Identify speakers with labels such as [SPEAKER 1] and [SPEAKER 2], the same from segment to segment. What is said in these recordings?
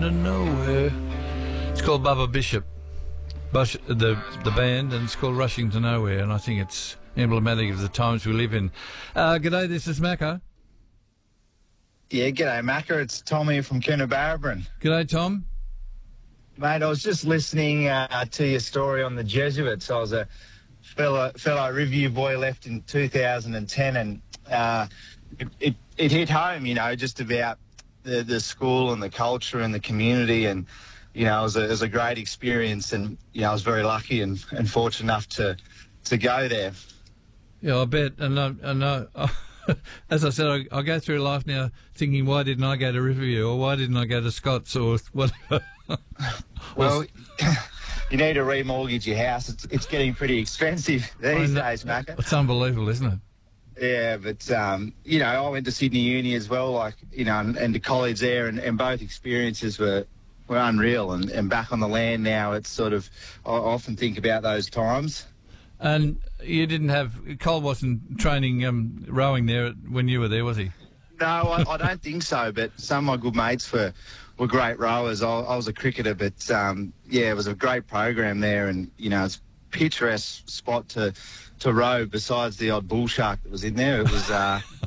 [SPEAKER 1] of nowhere. It's called Bubba Bishop, the band, and it's called Rushing to Nowhere, and I think it's emblematic of the times we live in. G'day, this is Macca.
[SPEAKER 2] Yeah, g'day, Macca. It's Tommy from Coonabarabran.
[SPEAKER 1] G'day, Tom.
[SPEAKER 2] Mate, I was just listening to your story on the Jesuits. I was a fellow review boy, left in 2010, and it hit home, you know, just about the school and the culture and the community, and, you know, it was a great experience, and, you know, I was very lucky and fortunate enough to go there.
[SPEAKER 1] Yeah, I bet. And as I said, I go through life now thinking, why didn't I go to Riverview, or why didn't I go to Scott's, or whatever?
[SPEAKER 2] Well, you need to remortgage your house. It's getting pretty expensive these days, Macca.
[SPEAKER 1] It's unbelievable, isn't it?
[SPEAKER 2] Yeah, but, you know, I went to Sydney Uni as well, like, you know, and to college there, and both experiences were unreal. And back on the land now, it's sort of, I often think about those times.
[SPEAKER 1] And you didn't have, Cole wasn't training rowing there when you were there, was he?
[SPEAKER 2] No, I don't think so, but some of my good mates were great rowers. I was a cricketer, but, yeah, it was a great program there, and, you know, it's a picturesque spot to row besides the odd bull shark that was in there. It was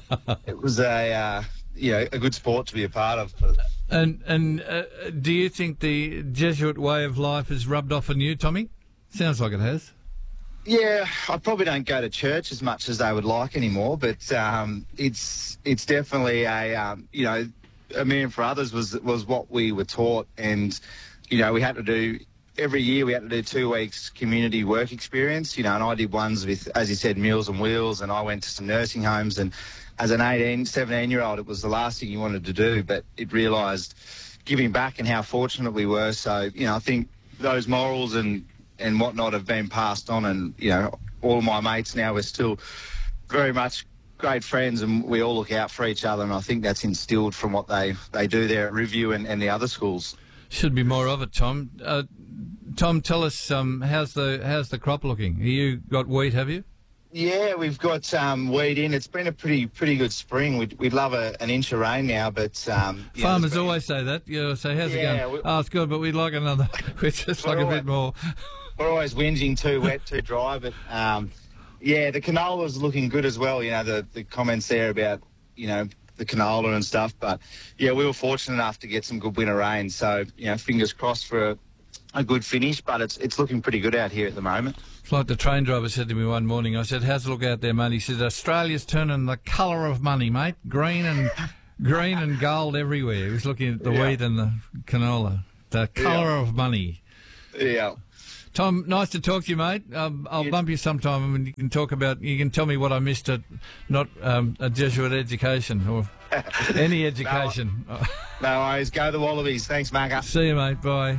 [SPEAKER 2] you know, a good sport to be a part of.
[SPEAKER 1] And do you think the Jesuit way of life has rubbed off on you, Tommy? Sounds like it has.
[SPEAKER 2] Yeah, I probably don't go to church as much as they would like anymore, but it's definitely a you know, a million for others was what we were taught, and, you know, we had to do every year. We had to do 2 weeks community work experience, you know, and I did ones with, as you said, Meals on Wheels, and I went to some nursing homes, and as an 17-year-old, it was the last thing you wanted to do, but it realised giving back and how fortunate we were. So, you know, I think those morals and whatnot have been passed on, and, you know, all of my mates now, we're still very much great friends, and we all look out for each other, and I think that's instilled from what they do there at Review and the other schools. Should be more of it, Tom. Tom, tell us, how's the crop looking? You got wheat, have you? Yeah, we've got wheat in. It's been a pretty good spring. We'd love an inch of rain now, but farmers always say that. You say, how's it going? Oh, it's good, but we'd like another. We'd just like a bit more. We're always whinging too wet, too dry, but yeah, the canola's looking good as well. You know, the comments there about, you know, the canola and stuff, but yeah, we were fortunate enough to get some good winter rain, so, you know, fingers crossed for a good finish, but it's looking pretty good out here at the moment. It's like the train driver said to me one morning. I said, how's it look out there, mate? He said, Australia's turning the colour of money, mate. Green and gold everywhere. He was looking at the wheat and the canola. The colour of money. Yeah. Tom, nice to talk to you, mate. I'll bump you sometime, and you can tell me what I missed at not a Jesuit education or any education. No worries. Go the Wallabies. Thanks, Macca. See you, mate. Bye.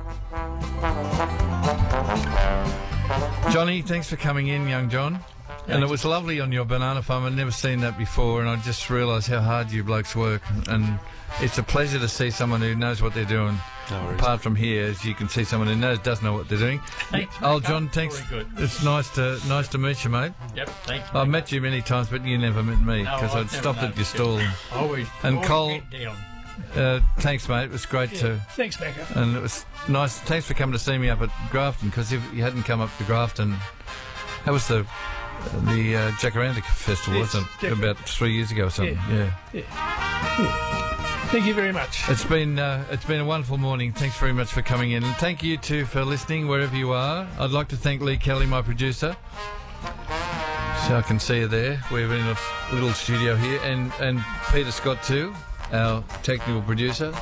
[SPEAKER 2] Johnny, thanks for coming in, young John. And it was lovely on your banana farm. I'd never seen that before, and I just realised how hard you blokes work. And it's a pleasure to see someone who knows what they're doing. No worries. Apart from here, as you can see, someone who does know what they're doing. Thanks. Old John, thanks. Very good. It's nice to meet you, mate. Yep, thanks. I've met you many times, but you never met me because I'd stopped at your stall. Always. And Cole, thanks, mate. It was great to. Thanks, Macca. And it was nice. Thanks for coming to see me up at Grafton, because if you hadn't come up to Grafton, that was the Jacaranda Festival, wasn't it? About 3 years ago or something. Yeah. Thank you very much. It's been a wonderful morning. Thanks very much for coming in, and thank you too for listening wherever you are. I'd like to thank Lee Kelly, my producer. So I can see you there. We're in a little studio here, and Peter Scott too, our technical producer.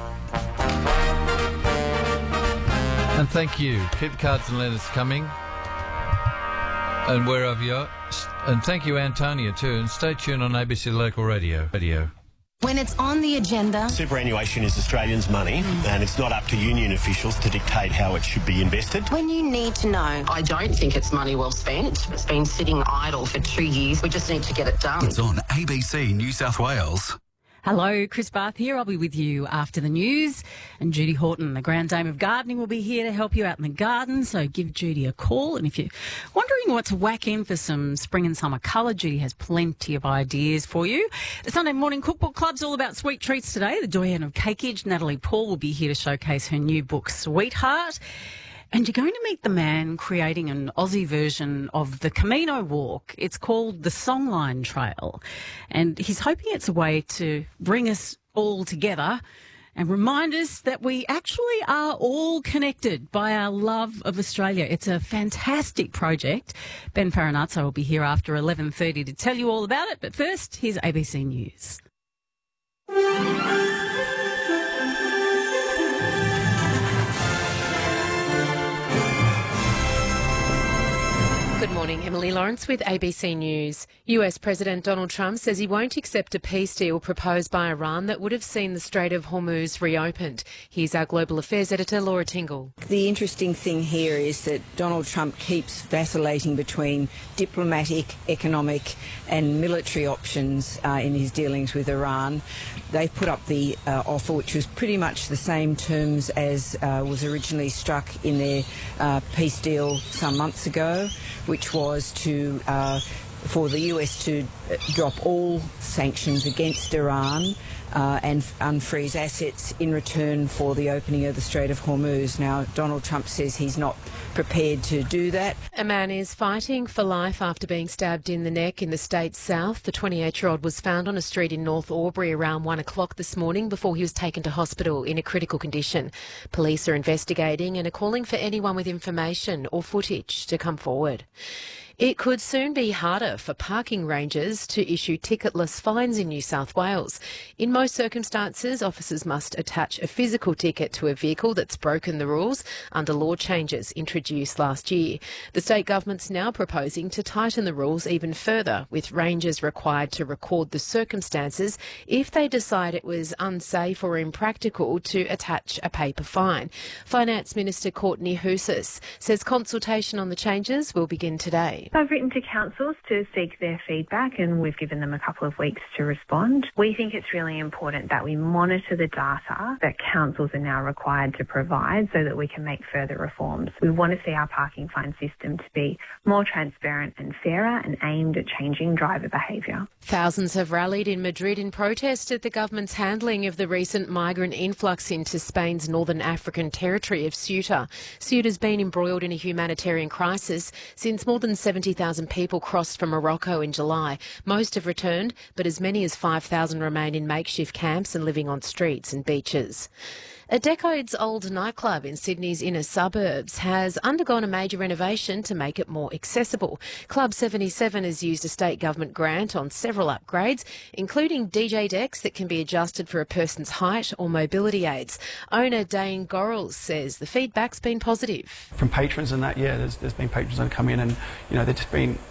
[SPEAKER 2] And thank you. Keep cards and letters coming. And wherever you are. And thank you, Antonia, too. And stay tuned on ABC Local Radio.
[SPEAKER 3] When it's on the agenda...
[SPEAKER 4] Superannuation is Australians' money, and it's not up to union officials to dictate how it should be invested.
[SPEAKER 3] When you need to know...
[SPEAKER 5] I don't think it's money well spent. It's been sitting idle for 2 years. We just need to get it done.
[SPEAKER 6] It's on ABC New South Wales. Hello, Chris Barth here. I'll be with you after the news. And Judy Horton, the Grand Dame of Gardening, will be here to help you out in the garden. So give Judy a call. And if you're wondering what to whack in for some spring and summer colour, Judy has plenty of ideas for you. The Sunday Morning Cookbook Club's all about sweet treats today. The doyen of cakeage, Natalie Paul, will be here to showcase her new book, Sweetheart. And you're going to meet the man creating an Aussie version of the Camino Walk. It's called the Songline Trail. And he's hoping it's a way to bring us all together and remind us that we actually are all connected by our love of Australia. It's a fantastic project. Ben Farinazzo will be here after 11:30 to tell you all about it. But first, here's ABC News.
[SPEAKER 7] Good morning, Emily Lawrence with ABC News. US President Donald Trump says he won't accept a peace deal proposed by Iran that would have seen the Strait of Hormuz reopened. Here's our Global Affairs editor, Laura Tingle.
[SPEAKER 8] The interesting thing here is that Donald Trump keeps vacillating between diplomatic, economic and military options in his dealings with Iran. They put up the offer, which was pretty much the same terms as was originally struck in their peace deal some months ago, which was to for the US to drop all sanctions against Iran and unfreeze assets in return for the opening of the Strait of Hormuz. Now, Donald Trump says he's not prepared to do that.
[SPEAKER 7] A man is fighting for life after being stabbed in the neck in the state's south. The 28-year-old was found on a street in North Albury around 1 o'clock this morning before he was taken to hospital in a critical condition. Police are investigating and are calling for anyone with information or footage to come forward. It could soon be harder for parking rangers to issue ticketless fines in New South Wales. In most circumstances, officers must attach a physical ticket to a vehicle that's broken the rules under law changes introduced last year. The state government's now proposing to tighten the rules even further, with rangers required to record the circumstances if they decide it was unsafe or impractical to attach a paper fine. Finance Minister Courtney Housas says consultation on the changes will begin today.
[SPEAKER 9] I've written to councils to seek their feedback and we've given them a couple of weeks to respond. We think it's really important that we monitor the data that councils are now required to provide so that we can make further reforms. We want to see our parking fine system to be more transparent and fairer and aimed at changing driver behaviour.
[SPEAKER 7] Thousands have rallied in Madrid in protest at the government's handling of the recent migrant influx into Spain's northern African territory of Ceuta. Ceuta's been embroiled in a humanitarian crisis since more than 70,000 people crossed from Morocco in July. Most have returned, but as many as 5,000 remain in makeshift camps and living on streets and beaches. A decades-old nightclub in Sydney's inner suburbs has undergone a major renovation to make it more accessible. Club 77 has used a state government grant on several upgrades, including DJ decks that can be adjusted for a person's height or mobility aids. Owner Dane Gorrells says the feedback's been positive.
[SPEAKER 10] From patrons and that, there's been patrons that come in and, they've just been